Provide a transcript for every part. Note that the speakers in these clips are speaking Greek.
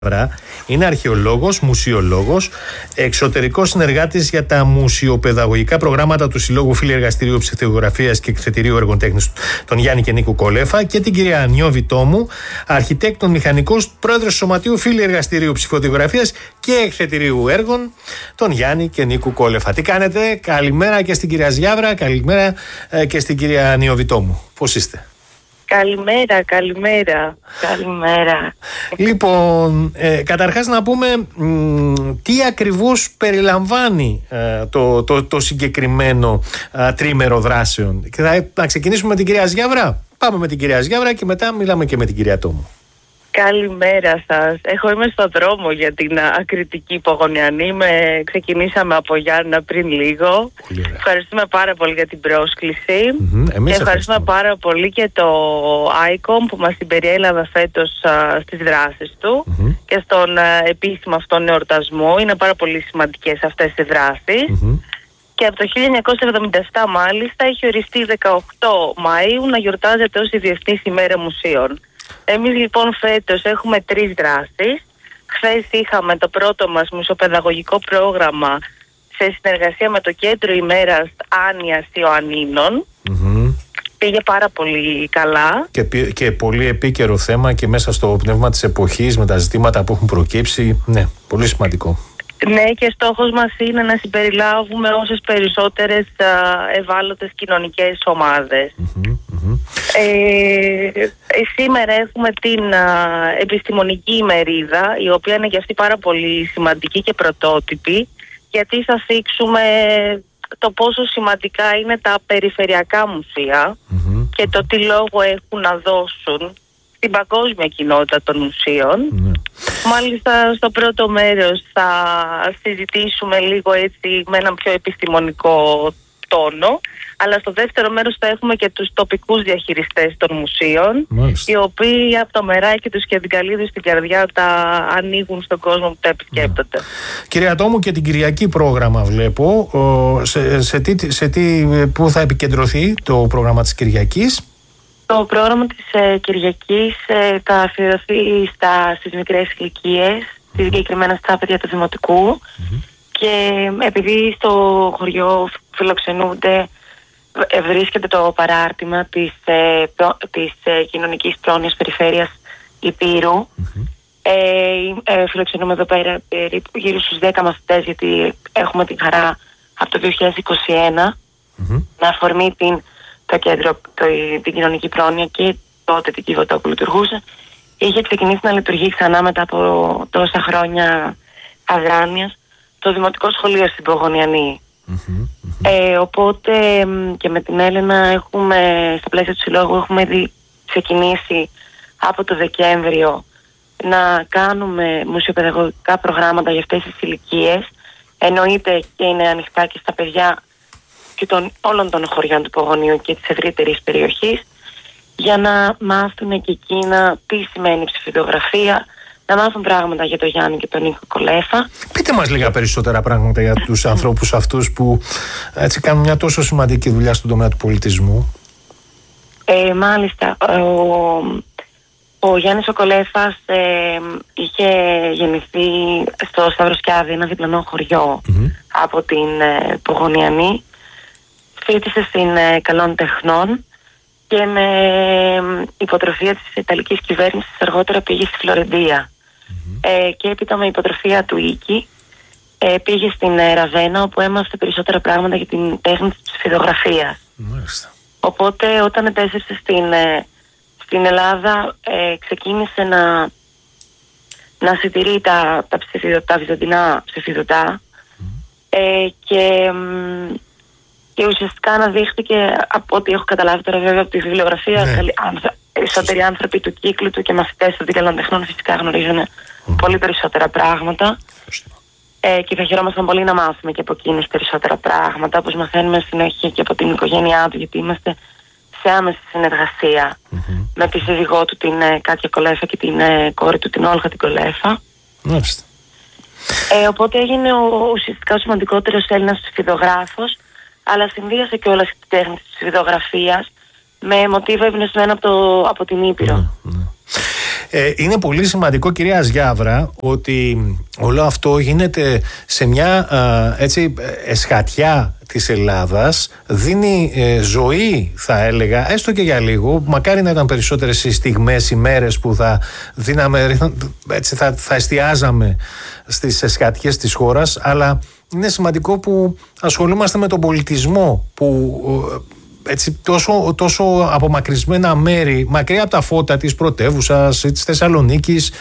Είναι αρχαιολόγος, μουσιολόγος, εξωτερικός συνεργάτης για τα μουσιοπαιδαγωγικά προγράμματα του Συλλόγου Φίλοι Εργαστηρίου Ψυχογραφίας και Εκθετηρίου Έργων Τέχνης, τον Γιάννη και Νίκου Κόλεφα, και την κυρία Νιώβη Τόμου, αρχιτέκτον μηχανικός, πρόεδρος του Σωματείου Φίλοι Εργαστηρίου Ψυχογραφίας και Εκθετηρίου Έργων, τον Γιάννη και Νίκου Κόλεφα. Τι κάνετε? Καλημέρα και στην κυρία Ζιάβρα, καλημέρα και στην κυρία Νιώβη Τόμου. Πώς είστε? Καλημέρα. Λοιπόν, καταρχάς να πούμε τι ακριβώς περιλαμβάνει το συγκεκριμένο τρίμερο δράσεων. Να ξεκινήσουμε με την κυρία Ζιάβρα. Πάμε με την κυρία Ζιάβρα και μετά μιλάμε και με την κυρία Τόμου. Καλημέρα σας. Είμαι στον δρόμο για την Ακριτική Πογονιανή. Ξεκινήσαμε από Γιάννα πριν λίγο. Ευχαριστούμε πάρα πολύ για την πρόσκληση. Και ευχαριστούμε πάρα πολύ και το ICOM που μας συμπεριέλαβε φέτος στις δράσεις του και στον επίσημο αυτόν εορτασμό. Είναι πάρα πολύ σημαντικές αυτές οι δράσεις. Και από το 1977 μάλιστα έχει οριστεί 18 Μαΐου να γιορτάζεται ως η Διεθνής ημέρα μουσείων. Εμείς λοιπόν φέτος έχουμε 3 δράσεις. Χθες είχαμε το πρώτο μας μουσιοπαιδαγωγικό πρόγραμμα σε συνεργασία με το Κέντρο ημέρας Άνοιας Ιωαννίνων. Πήγε πάρα πολύ καλά. Και πολύ επίκαιρο θέμα και μέσα στο πνεύμα της εποχής με τα ζητήματα που έχουν προκύψει. Ναι, πολύ σημαντικό. Ναι, και στόχος μας είναι να συμπεριλάβουμε όσες περισσότερες ευάλωτες κοινωνικές ομάδες. Σήμερα έχουμε την επιστημονική ημερίδα, η οποία είναι και αυτή πάρα πολύ σημαντική και πρωτότυπη, γιατί θα θίξουμε το πόσο σημαντικά είναι τα περιφερειακά μουσεία και το τι λόγο έχουν να δώσουν στην παγκόσμια κοινότητα των μουσείων. Μάλιστα στο πρώτο μέρος θα συζητήσουμε λίγο έτσι με έναν πιο επιστημονικό τόνο, αλλά στο δεύτερο μέρος θα έχουμε και τους τοπικούς διαχειριστές των μουσείων, οι οποίοι από το μεράκι τους και την καλή τους στην καρδιά τα ανοίγουν στον κόσμο που τα επισκέπτονται. Κυρία Τόμου, και την Κυριακή πρόγραμμα βλέπω. Πού θα επικεντρωθεί το πρόγραμμα της Κυριακής? Το πρόγραμμα της Κυριακής θα αφιερωθεί στις μικρές ηλικίες, συγκεκριμένα στα παιδιά του Δημοτικού. Και επειδή στο χωριό φιλοξενούνται, βρίσκεται το παράρτημα της κοινωνικής πρόνοιας περιφέρειας Ηπείρου. Φιλοξενούμε εδώ πέρα περίπου γύρω στους 10 μαθητές, γιατί έχουμε την χαρά από το 2021 να αφορμή το κέντρο, την κοινωνική πρόνοια, και τότε την Κίβωτο που λειτουργούσε. Είχε ξεκινήσει να λειτουργεί ξανά μετά από τόσα χρόνια αδράνειας το Δημοτικό Σχολείο στην Πογονιανή. Οπότε και με την Έλενα στα πλαίσια του Συλλόγου έχουμε ήδη ξεκινήσει από το Δεκέμβριο να κάνουμε μουσιοπαιδαγωγικά προγράμματα για αυτές τις ηλικίες. Εννοείται και είναι ανοιχτά και στα παιδιά και όλων των χωριών του Πογονίου και της ευρύτερης περιοχής, για να μάθουν και εκείνα τι σημαίνει ψηφιδογραφία, να μάθουν πράγματα για τον Γιάννη και τον Νίκο Κολέφα. Πείτε μας λίγα περισσότερα πράγματα για τους ανθρώπους αυτούς που έτσι κάνουν μια τόσο σημαντική δουλειά στον τομέα του πολιτισμού. Μάλιστα, ο Γιάννης ο Κολέφας είχε γεννηθεί στο Σταυροσκιάδη, ένα διπλανό χωριό από την Πογονιανή. Φοιτήσε στην Καλών Τεχνών και με υποτροφία της Ιταλικής κυβέρνησης αργότερα πήγε στη Φλωρεντία. Και έπειτα με υποτροφία του Ίκη πήγε στην Ραβένα, όπου έμαθε περισσότερα πράγματα για την τέχνη της ψηφιδογραφίας. Οπότε όταν επέστρεψε στην Ελλάδα, ξεκίνησε να συντηρεί τα βυζαντινά ψηφιδωτά και ουσιαστικά αναδείχθηκε, από ό,τι έχω καταλάβει τώρα βέβαια από τη βιβλιογραφία, περισσότεροι άνθρωποι του κύκλου του και μαθητές των Καλών Τεχνών φυσικά γνωρίζουν πολύ περισσότερα πράγματα, και θα χαιρόμασταν πολύ να μάθουμε και από εκείνους περισσότερα πράγματα, όπως μαθαίνουμε συνέχεια και από την οικογένειά του, γιατί είμαστε σε άμεση συνεργασία με τη σύζυγό του, την Κάτια Κολέφα, και την κόρη του, την Όλγα την Κολέφα. Οπότε έγινε ουσιαστικά ο σημαντικότερος Έλληνας ψηφιδογράφος, αλλά συνδύασε και όλα τη τέχνη της ψηφιδογραφίας με μοτίβο εμπνευσμένο από την Ήπειρο. Είναι πολύ σημαντικό, κυρία Σγιάβρα, ότι όλο αυτό γίνεται σε μια έτσι εσχατιά της Ελλάδας, δίνει ζωή, θα έλεγα, έστω και για λίγο. Μακάρι να ήταν περισσότερες οι στιγμές, οι μέρες που θα δίναμε, έτσι θα εστιάζαμε στις εσχατιές της χώρας, αλλά είναι σημαντικό που ασχολούμαστε με τον πολιτισμό, που έτσι τόσο απομακρυσμένα μέρη, μακριά από τα φώτα της πρωτεύουσας, της Θεσσαλονίκης,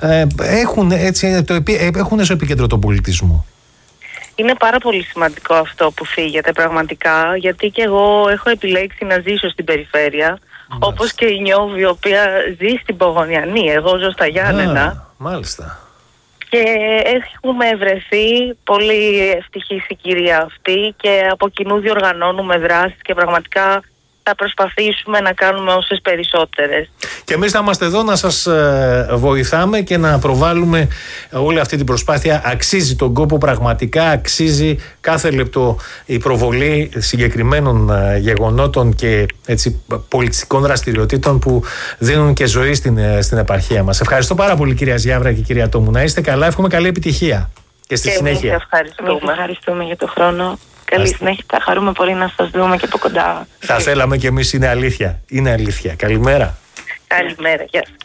έχουν στο επίκεντρο τον πολιτισμό. Είναι πάρα πολύ σημαντικό αυτό που φύγετε πραγματικά, γιατί και εγώ έχω επιλέξει να ζήσω στην περιφέρεια, όπως και η Νιώβη, η οποία ζει στην Πογονιανή. Εγώ ζω στα Γιάννενα. Μάλιστα. Και έχουμε βρεθεί πολύ ευτυχής η κυρία αυτή και από κοινού διοργανώνουμε δράσεις και πραγματικά θα προσπαθήσουμε να κάνουμε όσες περισσότερες. Και εμείς θα είμαστε εδώ να σας βοηθάμε και να προβάλλουμε όλη αυτή την προσπάθεια. Αξίζει τον κόπο, πραγματικά αξίζει κάθε λεπτό η προβολή συγκεκριμένων γεγονότων και έτσι πολιτιστικών δραστηριοτήτων που δίνουν και ζωή στην επαρχία μας. Ευχαριστώ πάρα πολύ, κυρία Σγιάβρα και κυρία Τόμου. Να είστε καλά, εύχομαι καλή επιτυχία και στη συνέχεια. Ευχαριστούμε για τον χρόνο. Καλή συνέχεια, θα χαρούμε πολύ να σας δούμε και από κοντά. Θα θέλαμε κι εμείς, είναι αλήθεια. Είναι αλήθεια. Καλημέρα. Καλημέρα, γεια σας.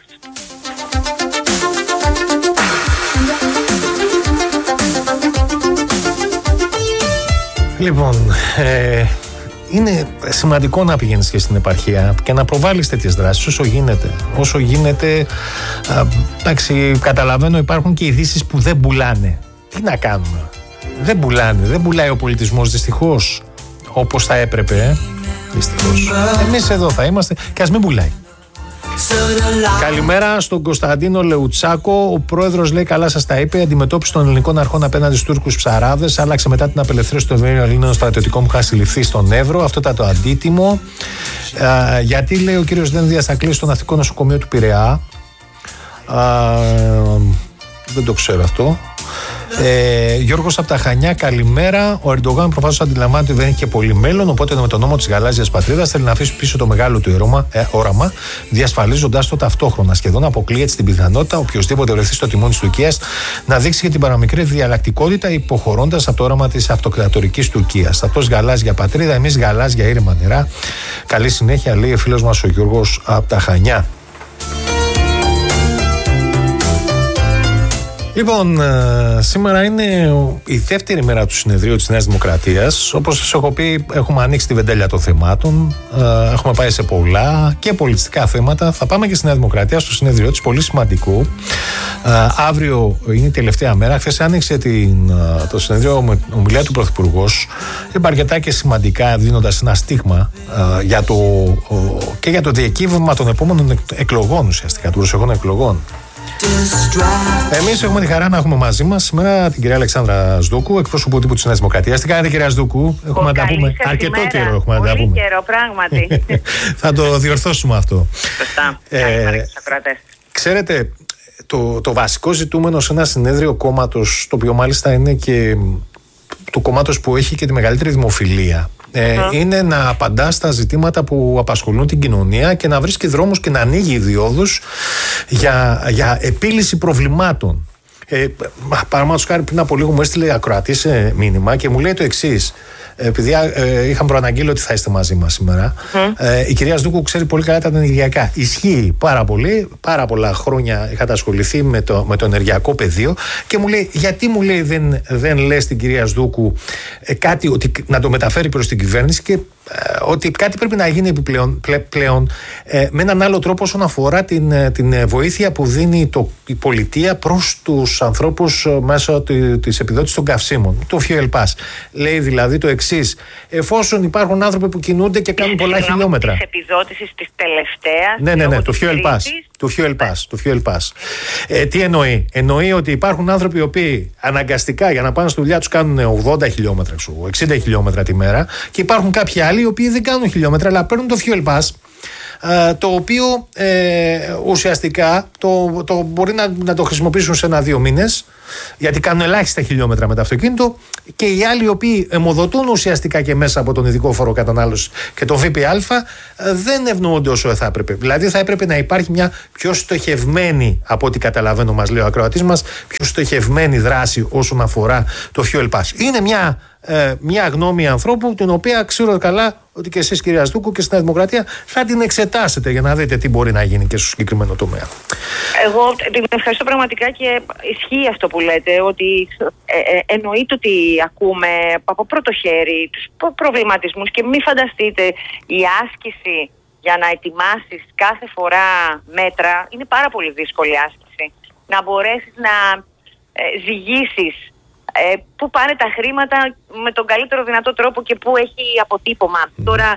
Λοιπόν, είναι σημαντικό να πηγαίνεις και στην επαρχία και να προβάλλεις τέτοιες δράσεις όσο γίνεται. Εντάξει, καταλαβαίνω, υπάρχουν και ειδήσεις που δεν πουλάνε. Τι να κάνουμε? Δεν πουλάει ο πολιτισμός, δυστυχώς, όπως θα έπρεπε. Δυστυχώς. Εμείς εδώ θα είμαστε και ας μην πουλάει. Καλημέρα στον Κωνσταντίνο Λεουτσάκο. Ο πρόεδρος λέει, καλά σας τα είπε. Η αντιμετώπιση των ελληνικών αρχών απέναντι στους Τούρκους ψαράδες άλλαξε μετά την απελευθέρωση των Ελλήνων στρατιωτικών που είχαν συλληφθεί στον Εύρο. Αυτό ήταν το αντίτιμο. Γιατί, λέει ο κύριος Δένδιας, θα κλείσει το ναυτικό νοσοκομείο του Πειραιά. Δεν το ξέρω αυτό. Γιώργος από τα Χανιά, καλημέρα. Ο Ερντογάν προφανώς αντιλαμβάνεται ότι δεν έχει και πολύ μέλλον, οπότε με τον νόμο της γαλάζιας πατρίδας θέλει να αφήσει πίσω το μεγάλο του όραμα, διασφαλίζοντας το ταυτόχρονα. Σχεδόν αποκλείεται στην πιθανότητα οποιοδήποτε βρεθεί στο τιμόνι της Τουρκίας να δείξει και την παραμικρή διαλλακτικότητα, υποχωρώντας από το όραμα της αυτοκρατορικής Τουρκίας. Αυτός γαλάζια πατρίδα, εμείς γαλάζια ήρεμα νερά. Καλή συνέχεια, λέει ο φίλος μας ο Γιώργος από τα Χανιά. Λοιπόν, σήμερα είναι η δεύτερη μέρα του συνεδρίου της Νέας Δημοκρατίας. Όπως σας έχω πει, έχουμε ανοίξει τη βεντέλια των θεμάτων. Έχουμε πάει σε πολλά και πολιτιστικά θέματα. Θα πάμε και στη Νέα Δημοκρατία στο συνεδριό της, πολύ σημαντικό. Αύριο είναι η τελευταία μέρα. Χθες άνοιξε το συνεδρίο με ομιλία του Πρωθυπουργός. Είπα αρκετά και σημαντικά, δίνοντας ένα στίγμα και για το διακύβευμα των επόμενων εκλογών, ουσιαστικά των προσεχών εκλογών. Εμείς έχουμε τη χαρά να έχουμε μαζί μας σήμερα την κυρία Αλεξάνδρα Σδούκου, εκπρόσωπο τύπου της Νέας Δημοκρατίας. Τι κάνετε, κυρία Σδούκου? Έχουμε να τα πούμε. Αρκετό καιρό έχουμε να τα πούμε. Πολύ καιρό, πράγματι. Θα το διορθώσουμε αυτό. Σωστά. Καλημέρα και στους ακροατές. Ξέρετε, το βασικό ζητούμενο σε ένα συνέδριο κόμματος, το οποίο μάλιστα είναι και του κόμματος που έχει και τη μεγαλύτερη δημοφιλία, είναι να απαντά στα ζητήματα που απασχολούν την κοινωνία και να βρίσκει δρόμους και να ανοίγει διόδους για επίλυση προβλημάτων. Παραδείγματος χάρη, πριν από λίγο μου έστειλε ακροατής μήνυμα και μου λέει το εξής. Επειδή είχαμε προαναγγείλει ότι θα είστε μαζί μας σήμερα, η κυρία Σδούκου ξέρει πολύ καλά τα ενεργειακά. Ισχύει πάρα πολύ, πάρα πολλά χρόνια είχατε ασχοληθεί με το ενεργειακό πεδίο και μου λέει, γιατί μου λέει δεν λες στην κυρία Σδούκου κάτι, ότι να το μεταφέρει προς την κυβέρνηση και ότι κάτι πρέπει να γίνει πλέον με έναν άλλο τρόπο όσον αφορά την βοήθεια που δίνει η πολιτεία προς τους ανθρώπους μέσω της επιδότησης των καυσίμων. Το Fuel Pass. Λέει δηλαδή το εξής: εφόσον υπάρχουν άνθρωποι που κινούνται και κάνουν πολλά χιλιόμετρα. Της επιδότησης της τελευταίας. Ναι, το Fuel Pass. Τι εννοεί? Εννοεί ότι υπάρχουν άνθρωποι οι οποίοι αναγκαστικά για να πάνε στη δουλειά τους κάνουν 80 χιλιόμετρα, 60 χιλιόμετρα τη μέρα, και υπάρχουν κάποιοι άλλοι οι οποίοι δεν κάνουν χιλιόμετρα αλλά παίρνουν το Fuel Pass, το οποίο ουσιαστικά μπορεί να το χρησιμοποιήσουν σε 1-2 μήνες, γιατί κάνουν ελάχιστα χιλιόμετρα με το αυτοκίνητο, και οι άλλοι οι οποίοι αιμοδοτούν ουσιαστικά και μέσα από τον ειδικό φόρο κατανάλωση και τον ΦΠΑ δεν ευνοούνται όσο θα έπρεπε. Δηλαδή θα έπρεπε να υπάρχει μια πιο στοχευμένη, από ό,τι καταλαβαίνω μας λέει ο ακροατής μας, πιο στοχευμένη δράση όσον αφορά το fuel pass. Είναι μια γνώμη ανθρώπου την οποία ξέρω καλά ότι και εσείς κυρία Στούκου και στην Δημοκρατία θα την εξετάσετε για να δείτε τι μπορεί να γίνει και στο συγκεκριμένο τομέα. Εγώ την ευχαριστώ πραγματικά και ισχύει αυτό που λέτε, ότι εννοείται ότι ακούμε από πρώτο χέρι τους προβληματισμούς και μην φανταστείτε η άσκηση για να ετοιμάσεις κάθε φορά μέτρα είναι πάρα πολύ δύσκολη άσκηση. Να μπορέσεις να ζυγίσεις πού πάνε τα χρήματα με τον καλύτερο δυνατό τρόπο και πού έχει αποτύπωμα. Τώρα,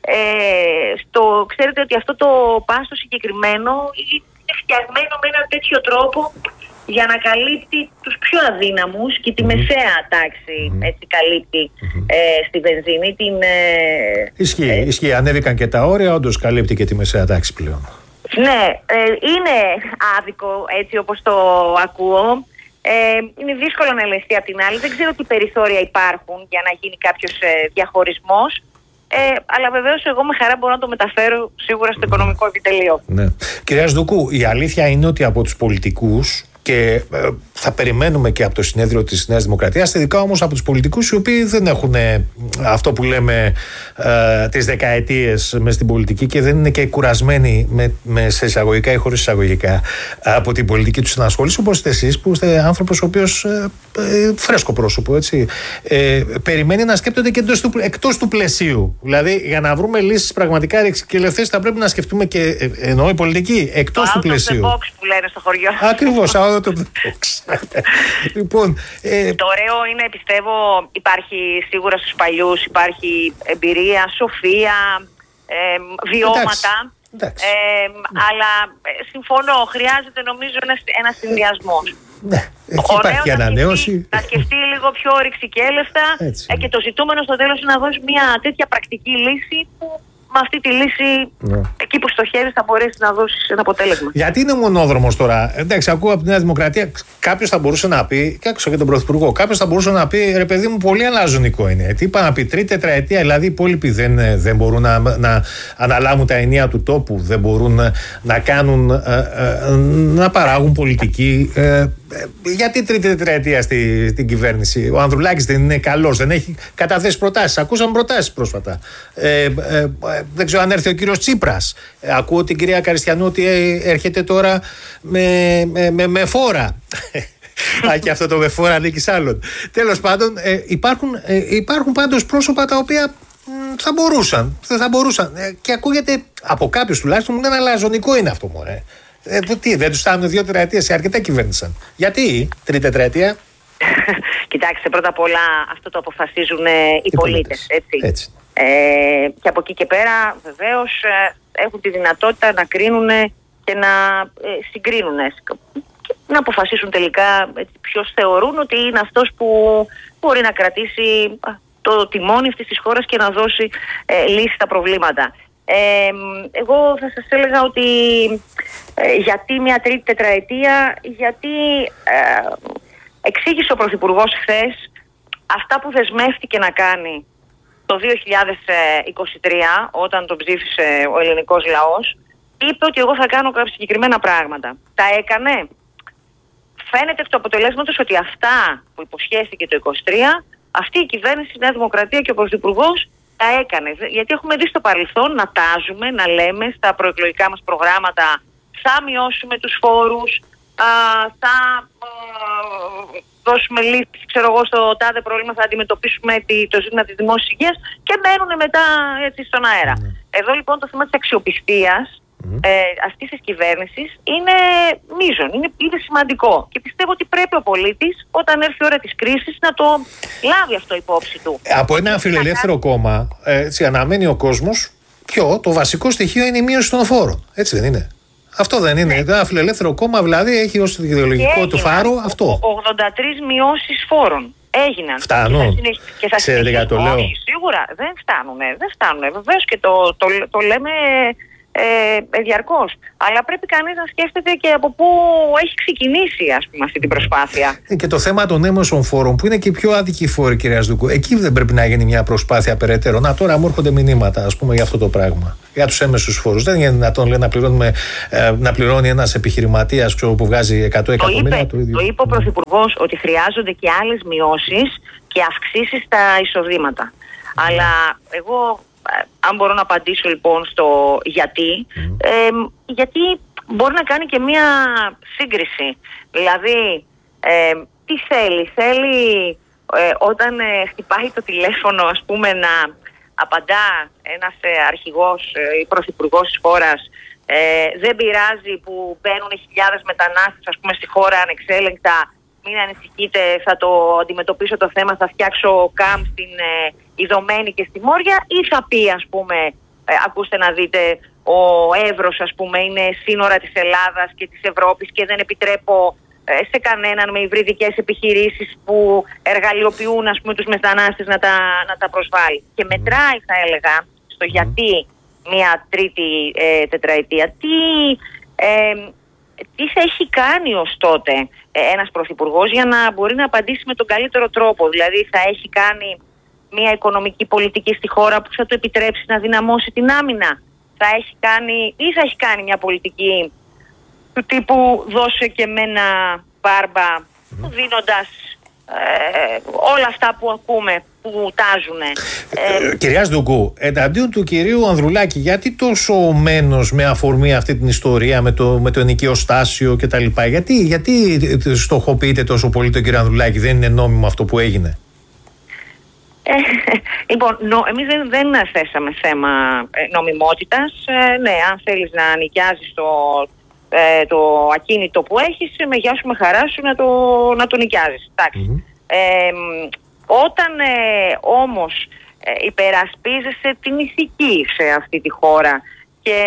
ξέρετε ότι αυτό το πάστο συγκεκριμένο είναι φτιαγμένο με έναν τέτοιο τρόπο για να καλύπτει τους πιο αδύναμους και τη μεσαία τάξη, έτσι καλύπτει στη βενζίνη. Ισχύει. Ανέβηκαν και τα όρια, όντως καλύπτει και τη μεσαία τάξη πλέον. Ναι, είναι άδικο έτσι όπως το ακούω. Είναι δύσκολο να ελεγχθεί απ' την άλλη. Δεν ξέρω τι περιθώρια υπάρχουν για να γίνει κάποιος διαχωρισμός. Αλλά βεβαίως εγώ με χαρά μπορώ να το μεταφέρω σίγουρα στο οικονομικό επιτελείο. Ναι. Κυρία Σδούκου, η αλήθεια είναι ότι από τους πολιτικούς και θα περιμένουμε και από το συνέδριο της Νέας Δημοκρατίας, ειδικά όμως από τους πολιτικούς οι οποίοι δεν έχουν αυτό που λέμε τις δεκαετίες μες στην πολιτική και δεν είναι και κουρασμένοι σε εισαγωγικά ή χωρίς εισαγωγικά από την πολιτική τους ενασχόληση, όπως είστε εσείς που είστε άνθρωπος ο οποίος φρέσκο πρόσωπο, έτσι, περιμένει να σκέπτονται και εκτός του πλαισίου. Δηλαδή για να βρούμε λύσεις πραγματικά ρεξικελευθές θα πρέπει να σκεφτούμε και εννοώ η πολιτική εκτός του πλαισίου. Out of the box που λένε στο χωριό. Ακριβώς, out of the box. Λοιπόν, το ωραίο είναι, πιστεύω, υπάρχει σίγουρα στους παλιούς, υπάρχει εμπειρία, σοφία, βιώματα. Εντάξει. Αλλά συμφωνώ, χρειάζεται νομίζω ένας συνδυασμός. Ναι, εκεί υπάρχει ανανέωση. Να σκεφτεί λίγο πιο ρηξικέλευτα και το ζητούμενο στο τέλος είναι να δώσει μια τέτοια πρακτική λύση που με αυτή τη λύση εκεί που στοχεύει θα μπορέσει να δώσει ένα αποτέλεσμα. Γιατί είναι μονόδρομος τώρα? Εντάξει, ακούω από τη Νέα Δημοκρατία, κάποιος θα μπορούσε να πει, και άκουσα και τον Πρωθυπουργό, κάποιος θα μπορούσε να πει ρε παιδί μου, πολύ αλαζονικό είναι. Τι είπα να πει, τρίτη τετραετία, δηλαδή οι υπόλοιποι δεν μπορούν να αναλάβουν τα ενία του τόπου, δεν μπορούν να κάνουν, να παράγουν πολιτική. Γιατί τρίτη τετραετία στην κυβέρνηση? Ο Ανδρουλάκης δεν είναι καλός, δεν έχει καταθέσει προτάσεις. Ακούσαμε προτάσεις πρόσφατα. Δεν ξέρω αν έρθει ο κύριος Τσίπρας. Ακούω την κυρία Καριστιανού ότι έρχεται τώρα με φόρα. Και αυτό το με φόρα ανήκει σ' άλλον. Τέλος πάντων, υπάρχουν πάντως πρόσωπα τα οποία θα μπορούσαν. Και ακούγεται από κάποιους τουλάχιστον, μου λένε αλαζονικό είναι αυτό, μωρέ. Δεν τους φτάνουν 2 τετραετίες, αρκετά κυβέρνησαν. Γιατί τρίτη τετραετία? Κοιτάξτε, πρώτα απ' όλα αυτό το αποφασίζουν οι πολίτες. Έτσι. Και από εκεί και πέρα βεβαίως έχουν τη δυνατότητα να κρίνουν και να συγκρίνουν και να αποφασίσουν τελικά ποιος θεωρούν ότι είναι αυτός που μπορεί να κρατήσει το τιμόνι αυτής της χώρας και να δώσει λύση στα προβλήματα. Εγώ θα σας έλεγα ότι γιατί μια τρίτη τετραετία, γιατί εξήγησε ο Πρωθυπουργός χθες αυτά που δεσμεύτηκε να κάνει το 2023 όταν τον ψήφισε ο ελληνικός λαός. Είπε ότι εγώ θα κάνω κάποια συγκεκριμένα πράγματα. Τα έκανε. Φαίνεται εκ του αποτελέσματος ότι αυτά που υποσχέθηκε το 2023, αυτή η κυβέρνηση, η Νέα Δημοκρατία και ο Πρωθυπουργός τα έκανε. Γιατί έχουμε δει στο παρελθόν να τάζουμε, να λέμε στα προεκλογικά μας προγράμματα θα μειώσουμε τους φόρους, θα δώσουμε λύση, ξέρω εγώ, στο τάδε πρόβλημα, θα αντιμετωπίσουμε το ζήτημα της δημόσιας υγείας και μένουν μετά έτσι στον αέρα. Εδώ λοιπόν το θέμα της αξιοπιστίας αυτής της κυβέρνησης είναι μείζον, είναι σημαντικό και πιστεύω ότι πρέπει ο πολίτης όταν έρθει η ώρα της κρίσης να το λάβει αυτό υπόψη του. Από ένα φιλελεύθερο κόμμα αναμένει ο κόσμος το βασικό στοιχείο είναι η μείωση των φόρων, έτσι δεν είναι? Αυτό δεν είναι? Ένα φιλελεύθερο κόμμα δηλαδή έχει ως ιδεολογικό του φάρο αυτό. 83 μειώσεις φόρων έγιναν. Φτάνουν? Και θα συνεχίσουν. Όχι, σίγουρα δεν φτάνουν. Βεβαίως και το λέμε διαρκώς. Αλλά πρέπει κανείς να σκέφτεται και από πού έχει ξεκινήσει, ας πούμε, αυτή την προσπάθεια. Και το θέμα των έμεσων φόρων, που είναι και οι πιο άδικοι φόροι, κυρία Σδούκου, εκεί δεν πρέπει να γίνει μια προσπάθεια περαιτέρω? Να, τώρα μου έρχονται μηνύματα, ας πούμε, για αυτό το πράγμα. Για τους έμεσους φόρους. Δεν είναι δυνατόν, λέει, να πληρώνει ένας επιχειρηματίας που βγάζει 100 εκατομμύρια το ίδιο. Το είπε ο Πρωθυπουργός ότι χρειάζονται και άλλες μειώσεις και αυξήσεις στα εισοδήματα. Αλλά εγώ, αν μπορώ να απαντήσω λοιπόν στο γιατί, γιατί μπορεί να κάνει και μία σύγκριση. Δηλαδή, τι θέλει? Θέλει όταν χτυπάει το τηλέφωνο, ας πούμε, να απαντά ένας αρχηγός ή πρωθυπουργός της χώρας, δεν πειράζει που μπαίνουν χιλιάδες μετανάστες, ας πούμε, στη χώρα ανεξέλεγκτα, μην ανησυχείτε, θα το αντιμετωπίσω το θέμα, θα φτιάξω καμπ στην Ιδωμένη και στη Μόρια, ή θα πει, ας πούμε, ακούστε να δείτε, ο Εύρος, ας πούμε, είναι σύνορα της Ελλάδας και της Ευρώπης και δεν επιτρέπω σε κανέναν με υβριδικές επιχειρήσεις που εργαλειοποιούν, ας πούμε, τους μετανάστες να τα προσβάλλει. Και μετράει, θα έλεγα, στο γιατί μια τρίτη τετραετία. Τι θα έχει κάνει ως τότε ένας πρωθυπουργός για να μπορεί να απαντήσει με τον καλύτερο τρόπο? Δηλαδή, θα έχει κάνει μια οικονομική πολιτική στη χώρα που θα του επιτρέψει να δυναμώσει την άμυνα? Θα έχει κάνει, ή θα έχει κάνει μια πολιτική του τύπου δώσε και μένα μπάρμπα, δίνοντας όλα αυτά που ακούμε, που τάζουνε. Κυρία Σδούκου, εναντίον του κυρίου Ανδρουλάκη, γιατί τόσο μένος με αφορμή αυτή την ιστορία με το ενοικιοστάσιο κτλ.? Γιατί στοχοποιείτε τόσο πολύ τον κύριο Ανδρουλάκη? Δεν είναι νόμιμο αυτό που έγινε? Λοιπόν, εμείς δεν θέσαμε θέμα νομιμότητας. Ναι, αν θέλεις να νοικιάζεις το ακίνητο που έχεις, με γεια σου, με χαρά σου να το νοικιάζεις. Εντάξει. Όταν όμως υπερασπίζεσαι την ηθική σε αυτή τη χώρα, και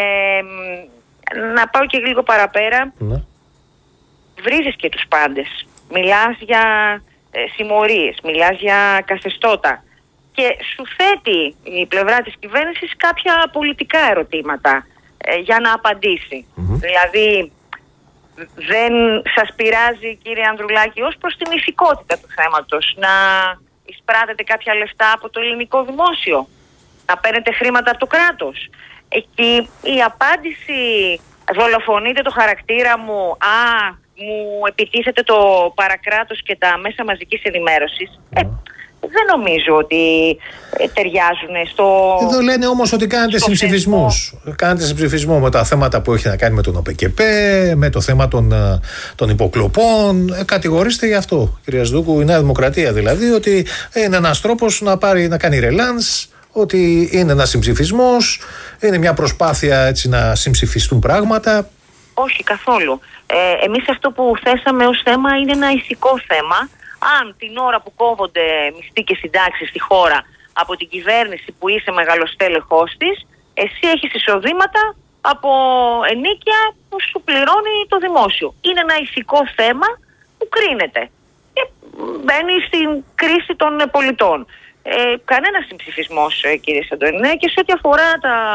να πάω και λίγο παραπέρα, βρίζεις και τους πάντες. Μιλάς για συμμορίες, μιλάς για καθεστώτα και σου θέτει η πλευρά της κυβέρνησης κάποια πολιτικά ερωτήματα για να απαντήσει. Δηλαδή, δεν σας πειράζει, κύριε Ανδρουλάκη, ως προς την ηθικότητα του θέματος, να εισπράτετε κάποια λεφτά από το ελληνικό δημόσιο, να παίρνετε χρήματα από το κράτος? Εκεί η απάντηση, δολοφονείτε το χαρακτήρα μου, μου επιτίθεται το παρακράτος και τα μέσα μαζικής ενημέρωσης, δεν νομίζω ότι ταιριάζουν στο... Εδώ λένε όμως ότι κάνετε συμψηφισμούς. Κάνετε συμψηφισμό με τα θέματα που έχει να κάνει με τον ΟΠΕΚΕΠ, με το θέμα των υποκλοπών. Κατηγορήστε γι' αυτό, κυρία Σδούκου, η Νέα Δημοκρατία δηλαδή, ότι είναι ένας τρόπος να κάνει ρελάνς, ότι είναι ένας συμψηφισμός, είναι μια προσπάθεια έτσι να συμψηφιστούν πράγματα. Όχι, καθόλου. Εμείς αυτό που θέσαμε ως θέμα είναι ένα ηθικό θέμα. Αν την ώρα που κόβονται μισθοί και συντάξεις στη χώρα από την κυβέρνηση που είσαι μεγαλοστέλεχός της, εσύ έχεις εισοδήματα από ενίκια που σου πληρώνει το δημόσιο. Είναι ένα ηθικό θέμα που κρίνεται και μπαίνει στην κρίση των πολιτών. Κανένας συμψηφισμός, κύριε Σαντωνινέ, και σε ό,τι αφορά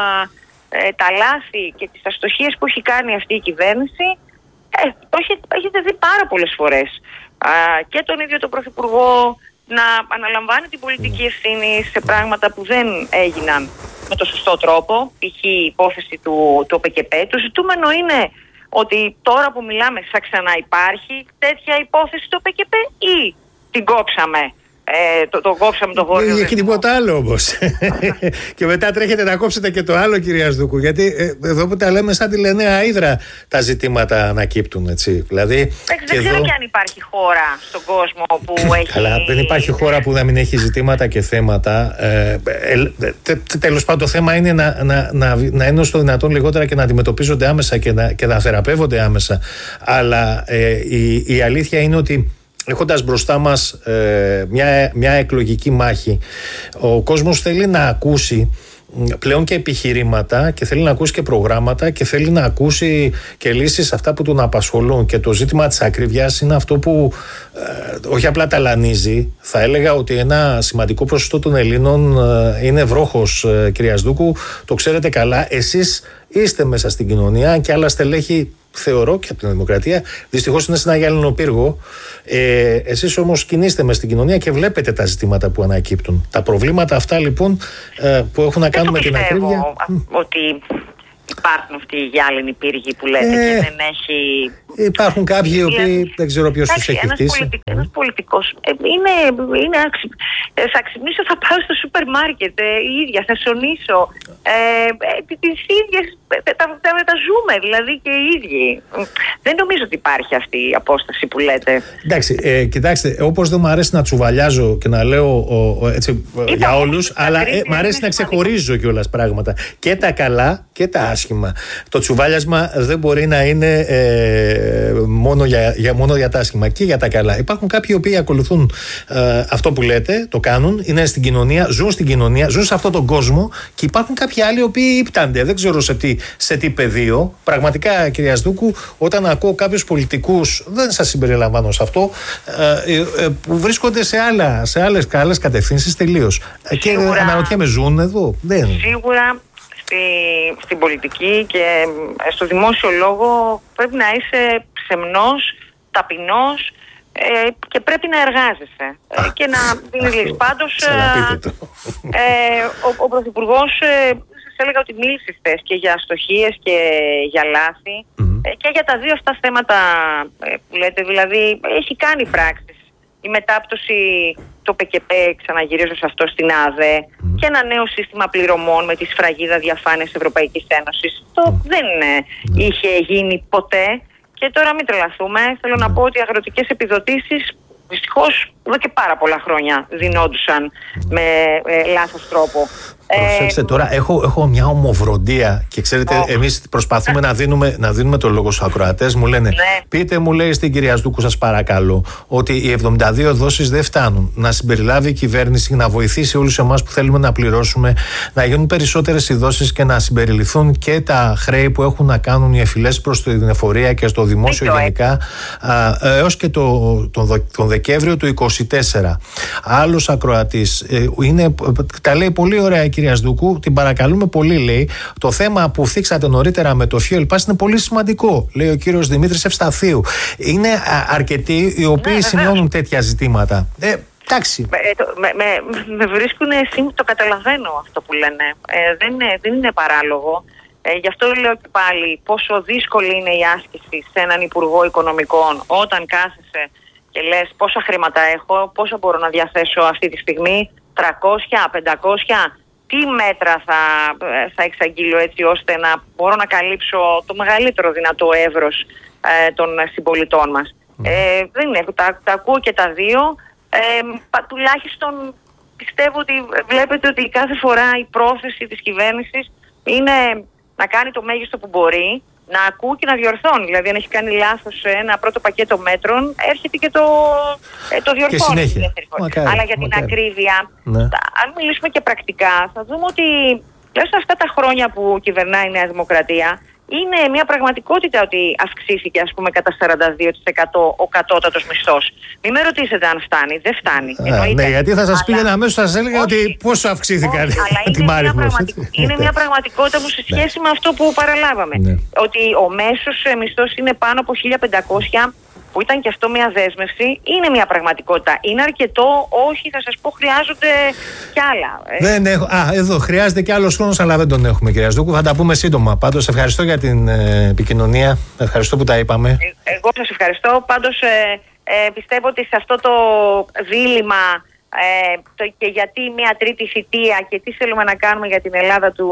τα λάθη και τις αστοχίες που έχει κάνει αυτή η κυβέρνηση, έχετε δει πάρα πολλές φορές και τον ίδιο τον Πρωθυπουργό να αναλαμβάνει την πολιτική ευθύνη σε πράγματα που δεν έγιναν με το σωστό τρόπο, π.χ. η υπόθεση του ΟΠΕΚΕΠ. Το ζητούμενο είναι ότι τώρα που μιλάμε θα ξαναυπάρχει τέτοια υπόθεση του ΟΠΕΚΕΠ ή την κόψαμε? Το κόψαμε το βόρειο. Έχει τίποτα άλλο όμως. Και μετά τρέχετε να κόψετε και το άλλο, κυρία Σδούκου. Γιατί εδώ που τα λέμε σαν τη Λενέα Ύδρα τα ζητήματα ανακύπτουν, έτσι. Δηλαδή, δεν ξέρω και αν υπάρχει χώρα στον κόσμο που έχει... Καλά, δεν υπάρχει χώρα που να μην έχει ζητήματα και θέματα. Τέλος πάντων, το θέμα είναι να είναι στο δυνατόν λιγότερα και να αντιμετωπίζονται άμεσα και να θεραπεύονται άμεσα. Αλλά η αλήθεια είναι ότι έχοντας μπροστά μας μια εκλογική μάχη, ο κόσμος θέλει να ακούσει πλέον και επιχειρήματα και θέλει να ακούσει και προγράμματα και θέλει να ακούσει και λύσεις αυτά που τον απασχολούν. Και το ζήτημα της ακρίβειας είναι αυτό που όχι απλά ταλανίζει. Θα έλεγα ότι ένα σημαντικό ποσοστό των Ελλήνων είναι βρόχος, κυρία Σδούκου. Το ξέρετε καλά. Εσείς είστε μέσα στην κοινωνία και άλλα στελέχη, θεωρώ, και από την Δημοκρατία. Δυστυχώς είναι σε ένα γυάλινο πύργο. Εσείς όμως κινείστε μες στην κοινωνία και βλέπετε τα ζητήματα που ανακύπτουν. Τα προβλήματα αυτά λοιπόν που έχουν να κάνουν με την ακρίβεια. Ότι υπάρχουν αυτοί οι γυάλινοι πύργοι που λέτε και δεν έχει. Υπάρχουν κάποιοι οι οποίοι δεν ξέρω ποιος τους έχει χτίσει. Ένας πολιτικός θα ξυπνήσω, θα πάω στο σούπερ μάρκετ η ίδια, θα σωνίσω. Τις ίδιες τα ζούμε δηλαδή και οι ίδιοι. Δεν νομίζω ότι υπάρχει αυτή η απόσταση που λέτε. Εντάξει, κοιτάξτε, όπως δεν μου αρέσει να τσουβαλιάζω και να λέω έτσι, για όλους, αλλά μου αρέσει να ξεχωρίζω κιόλας πράγματα. Και τα καλά και τα άσχημα. Το τσουβάλιασμα δεν μπορεί να είναι μόνο για τα άσχημα, και για τα καλά. Υπάρχουν κάποιοι οι οποίοι ακολουθούν αυτό που λέτε, το κάνουν, είναι στην κοινωνία, ζουν στην κοινωνία, ζουν σε αυτόν τον κόσμο, και υπάρχουν κάποιοι άλλοι οι οποίοι ύπτανται. Δεν ξέρω σε τι πεδίο. Πραγματικά, κυρία Σδούκου, όταν ακούω κάποιους πολιτικούς, δεν σας συμπεριλαμβάνω σε αυτό, που βρίσκονται σε άλλες κατευθύνσεις τελείως. Και αναρωτιέμαι, ζουν εδώ? Δεν. Σίγουρα στην πολιτική και στο δημόσιο λόγο πρέπει να είσαι ψεμνός, ταπεινός και πρέπει να εργάζεσαι και να δίνεις λύσεις. Πάντως ο Πρωθυπουργός σας έλεγα ότι μίλησε χθες και για αστοχίες και για λάθη και για τα δύο αυτά θέματα που λέτε, δηλαδή έχει κάνει πράξεις. Η μετάπτωση, το ΠΚΠ, ξαναγυρίζω σε αυτό, στην ΑΔΕ, και ένα νέο σύστημα πληρωμών με τη σφραγίδα διαφάνειας Ευρωπαϊκής Ένωσης. Το δεν είχε γίνει ποτέ. Και τώρα μην τρελαθούμε. Θέλω να πω ότι οι αγροτικές επιδοτήσεις δυστυχώς εδώ και πάρα πολλά χρόνια δινόντουσαν με λάθος τρόπο. Προσέξτε τώρα, έχω μια ομοβροντία και ξέρετε, εμείς προσπαθούμε να δίνουμε το λόγο στους ακροατές. Μου λένε, πείτε, μου λέει στην κυρία Σδούκου, σας παρακαλώ, ότι οι 72 δόσεις δεν φτάνουν. Να συμπεριλάβει η κυβέρνηση, να βοηθήσει όλους εμάς που θέλουμε να πληρώσουμε, να γίνουν περισσότερες οι δόσεις και να συμπεριληφθούν και τα χρέη που έχουν να κάνουν οι εφηλές προς την εφορία και στο δημόσιο γενικά, έως και τον Δεκέμβριο του 2024. Άλλος ακροατής τα λέει πολύ ωραία, κυρία Σδούκου, την παρακαλούμε πολύ, λέει. Το θέμα που θίξατε νωρίτερα με το Fuel Pass είναι πολύ σημαντικό, λέει ο κύριος Δημήτρης Ευσταθίου. Είναι αρκετοί οι οποίοι σημειώνουν τέτοια ζητήματα. Εντάξει. Με βρίσκουν, το καταλαβαίνω αυτό που λένε. Δεν είναι παράλογο. Γι' αυτό λέω και πάλι πόσο δύσκολη είναι η άσκηση σε έναν Υπουργό Οικονομικών όταν κάθεσαι και λες πόσα χρήματα έχω, πόσα μπορώ να διαθέσω αυτή τη στιγμή, 300, 500, τι μέτρα θα εξαγγείλω έτσι ώστε να μπορώ να καλύψω το μεγαλύτερο δυνατό εύρος των συμπολιτών μας. Δεν είναι, τα ακούω και τα δύο. Τουλάχιστον πιστεύω ότι βλέπετε ότι κάθε φορά η πρόθεση της κυβέρνησης είναι να κάνει το μέγιστο που μπορεί, να ακούει και να διορθώνει. Δηλαδή, αν έχει κάνει λάθος ένα πρώτο πακέτο μέτρων, έρχεται και το διορθώνει. Αλλά για την ακρίβεια, αν μιλήσουμε και πρακτικά, θα δούμε ότι τουλάχιστον αυτά τα χρόνια που κυβερνάει η Νέα Δημοκρατία, είναι μια πραγματικότητα ότι αυξήθηκε, ας πούμε, κατά 42% ο κατώτατος μισθός. Μην με ρωτήσετε αν φτάνει. Δεν φτάνει. Ναι, γιατί θα σας πήγαινε αμέσως, θα σας έλεγα ότι πόσο αυξήθηκαν. Είναι μια πραγματικότητα που σε σχέση με αυτό που παραλάβαμε. Ότι ο μέσος μισθός είναι πάνω από 1.500, που ήταν και αυτό μια δέσμευση, είναι μια πραγματικότητα. Είναι αρκετό? Όχι, θα σας πω, χρειάζονται κι άλλα. Εδώ χρειάζεται κι άλλος χρόνος, αλλά δεν τον έχουμε, κυρία Σδούκου. Θα τα πούμε σύντομα. Πάντως, ευχαριστώ για την επικοινωνία. Ευχαριστώ που τα είπαμε. Εγώ σας ευχαριστώ. Πάντως, πιστεύω ότι σε αυτό το δίλημμα και γιατί μια τρίτη θητεία και τι θέλουμε να κάνουμε για την Ελλάδα του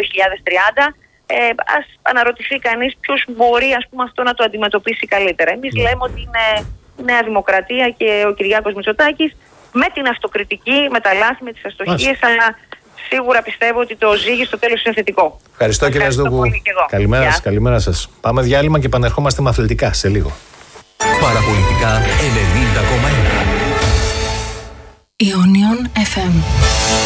2030, ας αναρωτηθεί κανείς ποιος μπορεί, ας πούμε, αυτό να το αντιμετωπίσει καλύτερα. Εμείς λέμε ότι είναι η Νέα Δημοκρατία και ο Κυριάκος Μητσοτάκης, με την αυτοκριτική, με τα λάθη, με τις αστοχίες, αλλά σίγουρα πιστεύω ότι το ζύγι στο τέλος είναι θετικό. Ευχαριστώ, κυρία Σδούκου. Καλημέρα σας. Πάμε διάλειμμα και επανερχόμαστε με αθλητικά σε λίγο. Παραπολιτικά 90,1. Ionion FM.